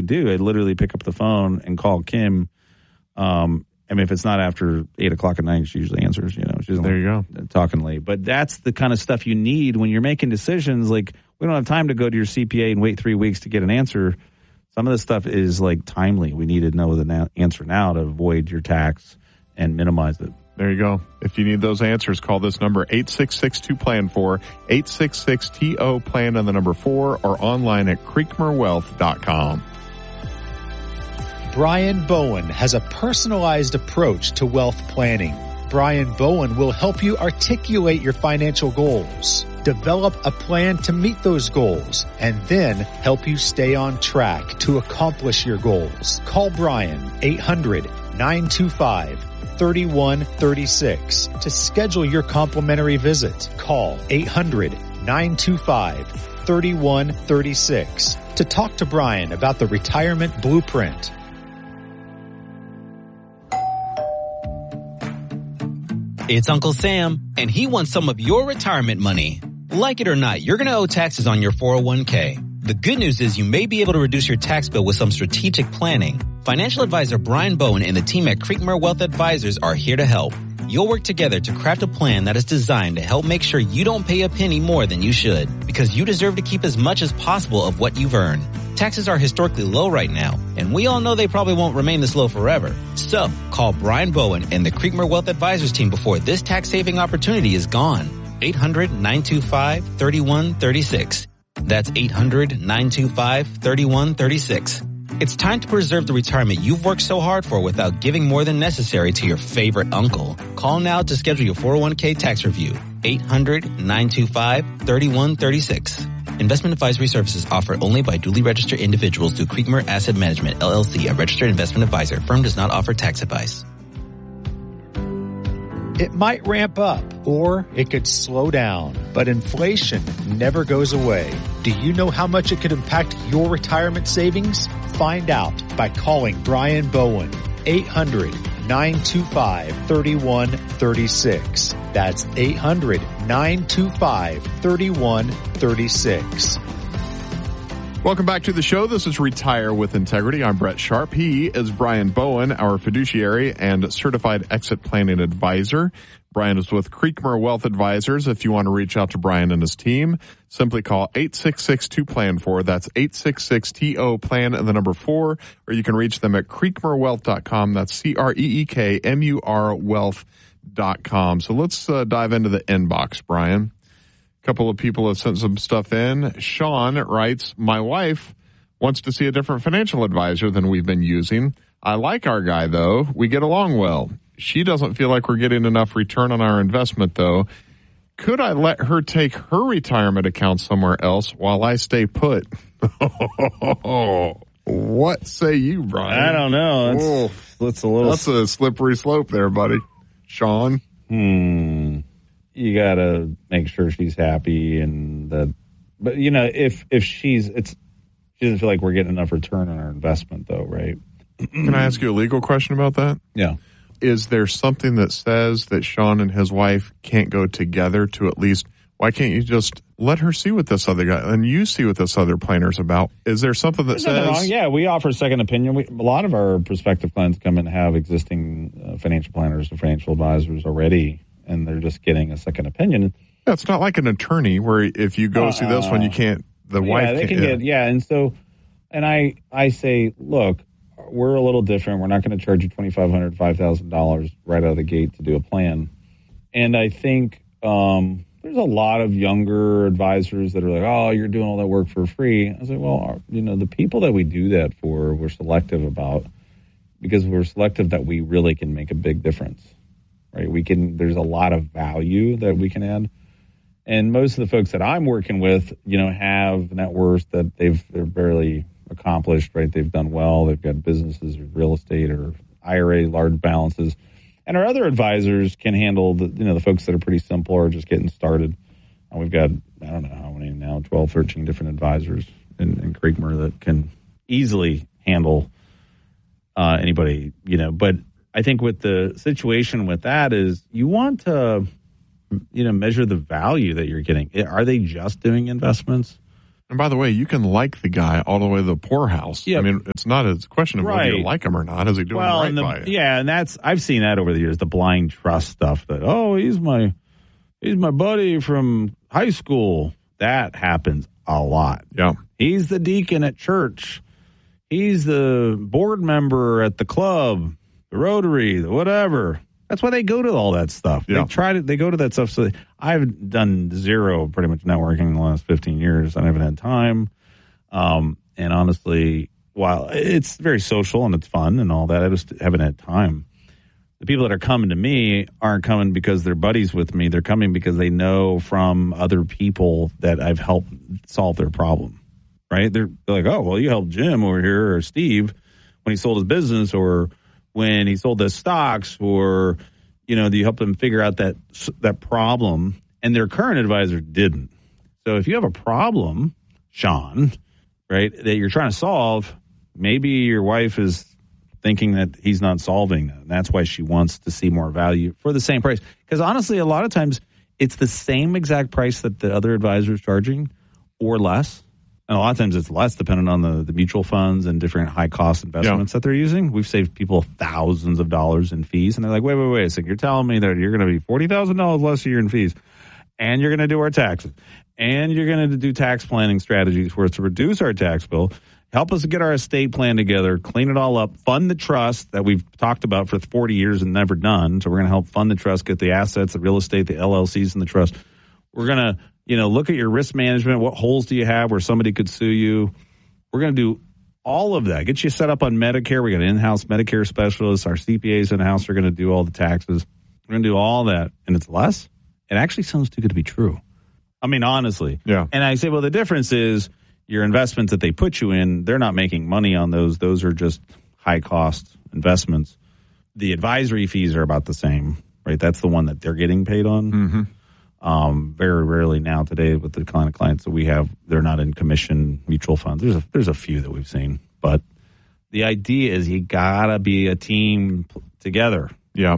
could do. I'd literally pick up the phone and call Kim. I mean, if it's not after 8 o'clock at night, she usually answers. You know, she's there. You go, talking late. But that's the kind of stuff you need when you're making decisions. Like, we don't have time to go to your CPA and wait 3 weeks to get an answer. Some of this stuff is like timely. We need to know the answer now to avoid your tax and minimize it. There you go. If you need those answers, call this number, 866-2-PLAN-4, 866-TO-PLAN and the number 4, or online at creekmerwealth.com. Brian Bowen has a personalized approach to wealth planning. Brian Bowen will help you articulate your financial goals, develop a plan to meet those goals, and then help you stay on track to accomplish your goals. Call Brian, 800-925-3136 to schedule your complimentary visit. Call 800-925-3136 to talk to Brian about the Retirement Blueprint. It's Uncle Sam, and he wants some of your retirement money. Like it or not, you're going to owe taxes on your 401k. The good news is you may be able to reduce your tax bill with some strategic planning. Financial advisor Brian Bowen and the team at Creekmere Wealth Advisors are here to help. You'll work together to craft a plan that is designed to help make sure you don't pay a penny more than you should, because you deserve to keep as much as possible of what you've earned. Taxes are historically low right now, and we all know they probably won't remain this low forever. So, call Brian Bowen and the Creekmere Wealth Advisors team before this tax-saving opportunity is gone. 800-925-3136. That's 800-925-3136. It's time to preserve the retirement you've worked so hard for without giving more than necessary to your favorite uncle. Call now to schedule your 401k tax review. 800-925-3136. Investment advisory services offered only by duly registered individuals through Creekmere Asset Management, LLC, a registered investment advisor. Firm does not offer tax advice. It might ramp up, or it could slow down, but inflation never goes away. Do you know how much it could impact your retirement savings? Find out by calling Brian Bowen, 800-925-3136. That's 800-925-3136. Welcome back to the show. This is Retire with Integrity. I'm Brett Sharp. He is Brian Bowen, our fiduciary and certified exit planning advisor. Brian is with Creekmere Wealth Advisors. If you want to reach out to Brian and his team, simply call 866-2-PLAN-4. That's 866-TO-PLAN and the number 4. Or you can reach them at creekmerwealth.com. That's CREEKMUR wealth.com. So let's dive into the inbox, Brian. A couple of people have sent some stuff in. Sean writes, my wife wants to see a different financial advisor than we've been using. I like our guy, though. We get along well. She doesn't feel like we're getting enough return on our investment, though. Could I let her take her retirement account somewhere else while I stay put? What say you, Brian? I don't know. That's a slippery slope there, buddy. Sean? You got to make sure she's happy, but you know, if she doesn't feel like we're getting enough return on our investment, though, right? Can I ask you a legal question about that? Yeah. Is there something that says that Sean and his wife can't go together to at least, why can't you just let her see what this other guy, and you see what this other planner's about? Is there something that says? Wrong. Yeah, we offer second opinion. A lot of our prospective clients come and have existing financial planners or financial advisors already, and they're just getting a second opinion. Yeah, it's not like an attorney where if you go see this one, you can't, wife can't. And I say, look, we're a little different. We're not going to charge you $2,500, $5,000 right out of the gate to do a plan. And I think there's a lot of younger advisors that are like, oh, you're doing all that work for free. I was like, well, the people that we do that for, we're selective about, because we're selective that we really can make a big difference. Right? There's a lot of value that we can add. And most of the folks that I'm working with, have net worth that they're barely accomplished, right? They've done well. They've got businesses or real estate or IRA, large balances. And our other advisors can handle the folks that are pretty simple or just getting started. And we've got, I don't know how many now, 12, 13 different advisors in Creekmere that can easily handle anybody, but I think with the situation with that is you want to, measure the value that you're getting. Are they just doing investments? And by the way, you can like the guy all the way to the poorhouse. Yeah. I mean, it's not a question of whether you Right. like him or not. Is he doing right by you? Yeah, and I've seen that over the years, the blind trust stuff that, he's my buddy from high school. That happens a lot. Yeah. He's the deacon at church. He's the board member at the club, the Rotary, the whatever. That's why they go to all that stuff. Yeah. They go to that stuff. So I've done zero pretty much networking in the last 15 years. I haven't had time. And honestly, while it's very social and it's fun and all that, I just haven't had time. The people that are coming to me aren't coming because they're buddies with me. They're coming because they know from other people that I've helped solve their problem, right? They're like, oh, well, you helped Jim over here or Steve when he sold his business or when he sold his stocks or, you help them figure out that problem. And their current advisor didn't. So if you have a problem, Sean, right, that you're trying to solve, maybe your wife is thinking that he's not solving that. And that's why she wants to see more value for the same price. Because honestly, a lot of times it's the same exact price that the other advisor is charging or less. And a lot of times it's less depending on the mutual funds and different high-cost investments that they're using. We've saved people thousands of dollars in fees. And they're like, wait a second. You're telling me that you're going to be $40,000 less a year in fees. And you're going to do our taxes. And you're going to do tax planning strategies for us to reduce our tax bill. Help us get our estate plan together, clean it all up, fund the trust that we've talked about for 40 years and never done. So we're going to help fund the trust, get the assets, the real estate, the LLCs, and the trust. We're going to look at your risk management. What holes do you have where somebody could sue you? We're going to do all of that. Get you set up on Medicare. We got an in-house Medicare specialist. Our CPAs in-house are going to do all the taxes. We're going to do all that. And it's less? It actually sounds too good to be true. I mean, honestly. Yeah. And I say, well, the difference is your investments that they put you in, they're not making money on those. Those are just high-cost investments. The advisory fees are about the same, right? That's the one that they're getting paid on. Mm-hmm. Very rarely now today with the kind of clients that we have, they're not in commission mutual funds. There's a few that we've seen, but the idea is you gotta be a team together. Yeah,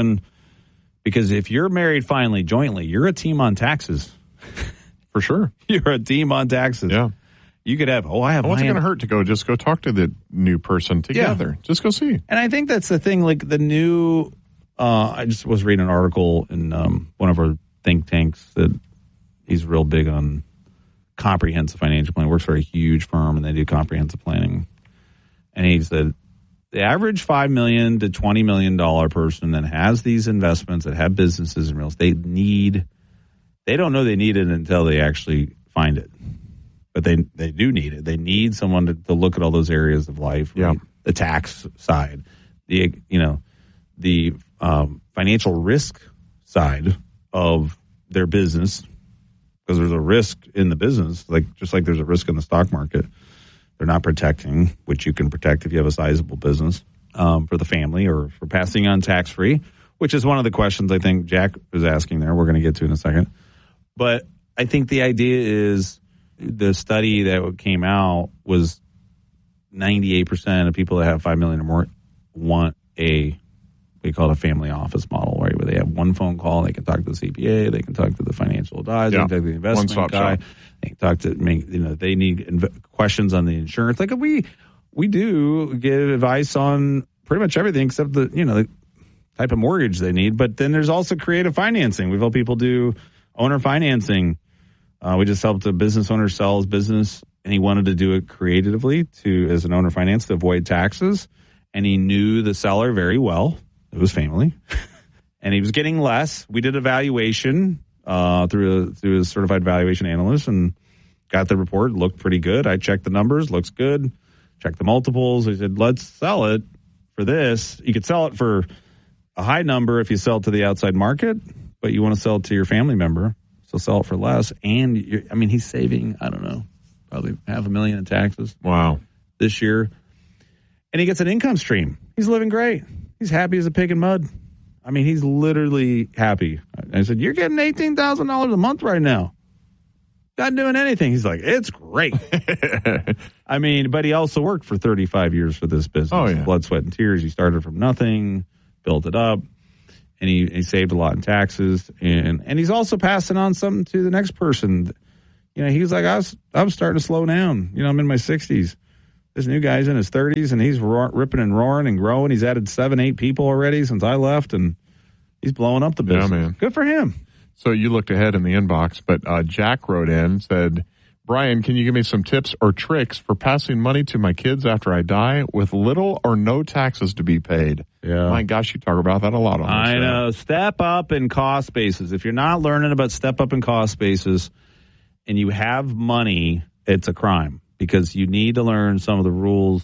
because if you're married finally jointly, you're a team on taxes for sure. You're a team on taxes. Yeah, you could have. What's it going to hurt to just go talk to the new person together? Yeah. Just go see. And I think that's the thing. Like the new, I just was reading an article in one of our think tanks that he's real big on comprehensive financial planning. Works for a huge firm and they do comprehensive planning. And he said the average $5 million to $20 million person that has these investments, that have businesses in real estate, they don't know they need it until they actually find it. But they do need it. They need someone to look at all those areas of life. Right? Yeah. The tax side, the financial risk side of their business, because there's a risk in the business, just like there's a risk in the stock market. They're not protecting, which you can protect if you have a sizable business for the family or for passing on tax-free, which is one of the questions I think Jack was asking there. We're going to get to in a second. But I think the idea is the study that came out was 98% of people that have $5 million or more want we call it a family office model, right? Where they have one phone call, they can talk to the CPA, they can talk to the financial advisor, they can talk to the investment guy, they can talk to they need questions on the insurance. Like we do give advice on pretty much everything except the type of mortgage they need. But then there's also creative financing. We've helped people do owner financing. We just helped a business owner sell his business, and he wanted to do it creatively as an owner finance to avoid taxes. And he knew the seller very well. It was family. And he was getting less. We did a valuation through a certified valuation analyst and got the report. Looked pretty good. I checked the numbers. Looks good. Checked the multiples. I said, let's sell it for this. You could sell it for a high number if you sell it to the outside market, but you want to sell it to your family member. So sell it for less. And, he's saving, I don't know, probably $500,000 in taxes. Wow. This year. And he gets an income stream. He's living great. He's happy as a pig in mud. He's literally happy. I said, you're getting $18,000 a month right now. Not doing anything. He's like, it's great. But he also worked for 35 years for this business. Oh, yeah. Blood, sweat, and tears. He started from nothing, built it up, and he saved a lot in taxes. And he's also passing on something to the next person. He was like, I was starting to slow down. I'm in my 60s. This new guy's in his 30s, and he's ripping and roaring and growing. He's added 7-8 people already since I left, and he's blowing up the business. Yeah, man. Good for him. So you looked ahead in the inbox, but Jack wrote in, said, Brian, can you give me some tips or tricks for passing money to my kids after I die with little or no taxes to be paid? Yeah. My gosh, you talk about that a lot on the show. I know. Step up in cost basis. If you're not learning about step up in cost basis and you have money, it's a crime because you need to learn some of the rules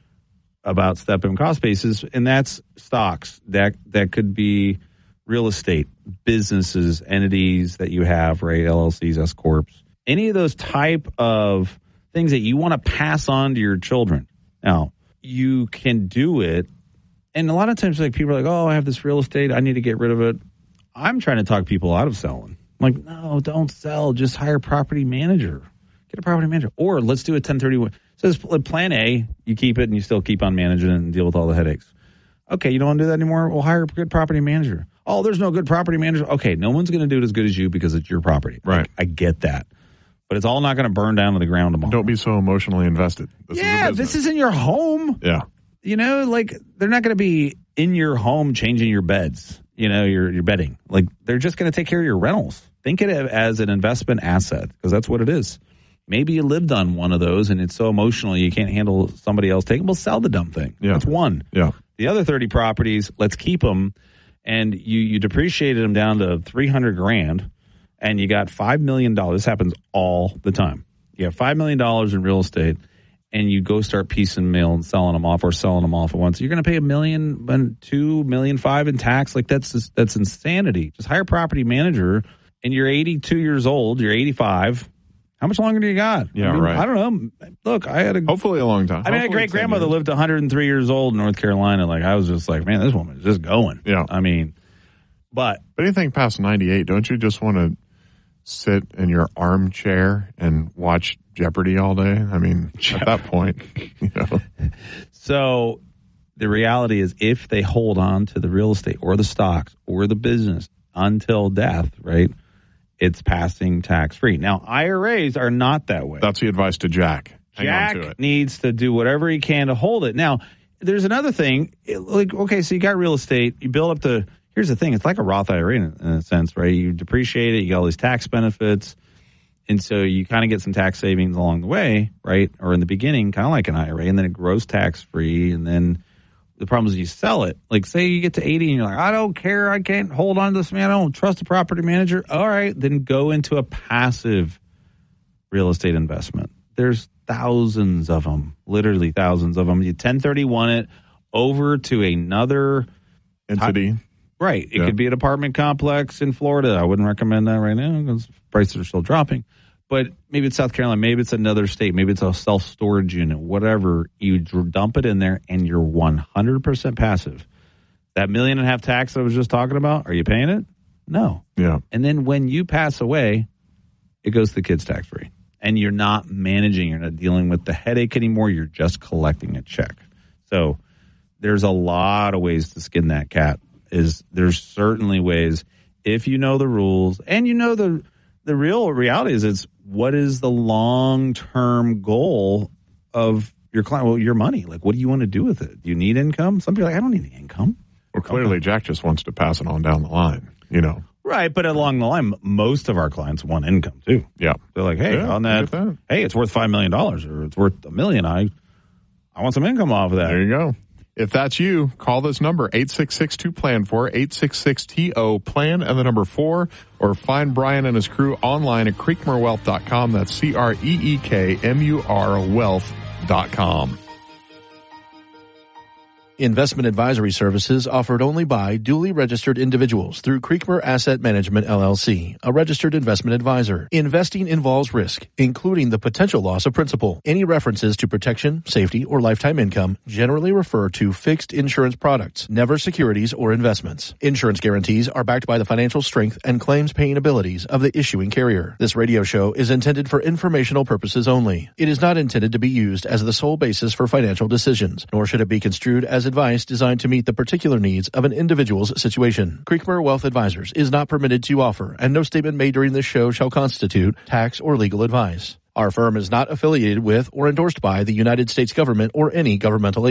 about step up in cost basis, and that's stocks. That could be real estate, businesses, entities that you have, right? LLCs, S Corps. Any of those type of things that you want to pass on to your children. Now, you can do it. And a lot of times, like, people are like, oh, I have this real estate. I need to get rid of it. I'm trying to talk people out of selling. I'm like, no, don't sell. Just hire a property manager. Get a property manager. Or let's do a 1031. So plan A, you keep it and you still keep on managing it and deal with all the headaches. Okay, you don't want to do that anymore? Well, hire a good property manager. Oh, there's no good property manager. Okay, no one's going to do it as good as you because it's your property. Right. I get that. But it's all not going to burn down to the ground tomorrow. Don't be so emotionally invested. This isn't your home. Yeah. Like, they're not going to be in your home changing your beds, your bedding. Like, they're just going to take care of your rentals. Think of it as an investment asset because that's what it is. Maybe you lived on one of those and it's so emotional you can't handle somebody else taking. Well, sell the dumb thing. Yeah. That's one. Yeah. The other 30 properties, let's keep them. And you depreciated them down to $300,000. And you got $5 million. This happens all the time. You have $5 million in real estate, and you go start piecing mail and selling them off or selling them off at once. You're going to pay $1 million, $2 million, $5 million in tax. Like, that's insanity. Just hire a property manager, and you're 82 years old. You're 85. How much longer do you got? Yeah, right. I don't know. Look, hopefully a long time. I mean, my great grandmother lived 103 years old in North Carolina. Like, I was just like, man, this woman is just going. Yeah. I mean, but anything past 98, don't you just want to sit in your armchair and watch Jeopardy all day? I mean, at that point, So the reality is, if they hold on to the real estate or the stocks or the business until death, right, it's passing tax free. Now, IRAs are not that way. That's the advice to Jack. Hang on to it. Jack needs to do whatever he can to hold it. Now, there's another thing. Okay, so you got real estate. You build up the... Here's the thing. It's like a Roth IRA in a sense, right? You depreciate it. You got all these tax benefits. And so you kind of get some tax savings along the way, right? Or in the beginning, kind of like an IRA. And then it grows tax-free. And then the problem is you sell it. Like, say you get to 80 and you're like, I don't care. I can't hold on to this, man. I don't trust a property manager. All right. Then go into a passive real estate investment. There's thousands of them, literally thousands of them. You 1031 it over to another entity. Right. It could be an apartment complex in Florida. I wouldn't recommend that right now because prices are still dropping. But maybe it's South Carolina. Maybe it's another state. Maybe it's a self-storage unit. Whatever. You dump it in there, and you're 100% passive. That $1.5 million tax I was just talking about, are you paying it? No. Yeah. And then when you pass away, it goes to the kids tax-free. And you're not managing. You're not dealing with the headache anymore. You're just collecting a check. So there's a lot of ways to skin that cat. There's certainly ways, if you know the rules and you know the real reality is, what is the long-term goal of your client? Well, your money. Like, what do you want to do with it? Do you need income? Some people are like, I don't need any income. Well, clearly Jack just wants to pass it on down the line, Right, but along the line, most of our clients want income too. Yeah. They're like, hey, on that, hey, it's worth $5 million or it's worth $1 million. I want some income off of that. There you go. If that's you, call this number, 866-2-PLAN-4, 866-TO-PLAN, and the number 4, or find Brian and his crew online at creekmurwealth.com. That's CREEKMUR wealth.com. Investment advisory services offered only by duly registered individuals through Creekmur Asset Management, LLC, a registered investment advisor. Investing involves risk, including the potential loss of principal. Any references to protection, safety, or lifetime income generally refer to fixed insurance products, never securities or investments. Insurance guarantees are backed by the financial strength and claims-paying abilities of the issuing carrier. This radio show is intended for informational purposes only. It is not intended to be used as the sole basis for financial decisions, nor should it be construed as advice designed to meet the particular needs of an individual's situation. Creekmur Wealth Advisors is not permitted to offer, and no statement made during this show shall constitute tax or legal advice. Our firm is not affiliated with or endorsed by the United States government or any governmental agency.